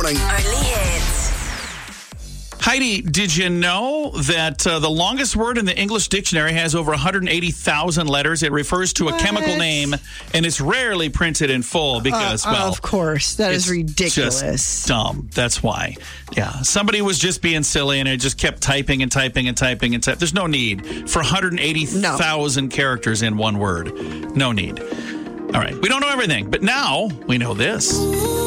morning. Only hits. Heidi, did you know that the longest word in the English dictionary has over 180,000 letters? It refers to a chemical name, and it's rarely printed in full because, of course, that is ridiculous. Just dumb. That's why. Yeah, somebody was just being silly, and it just kept typing and typing and typing and typing. There's no need for 180,000 characters in one word. No need. All right, we don't know everything, but now we know this.